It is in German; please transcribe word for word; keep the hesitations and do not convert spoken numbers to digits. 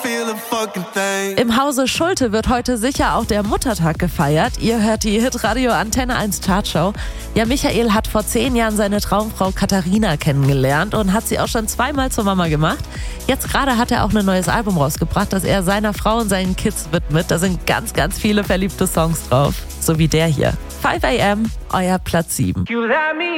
Im Hause Schulte wird heute sicher auch der Muttertag gefeiert. Ihr hört die Hitradio Antenne eins Chartshow. Ja, Michael hat vor zehn Jahren seine Traumfrau Katharina kennengelernt und hat sie auch schon zweimal zur Mama gemacht. Jetzt gerade hat er auch ein neues Album rausgebracht, das er seiner Frau und seinen Kids widmet. Da sind ganz, ganz viele verliebte Songs drauf. So wie der hier. five a m, euer Platz sieben.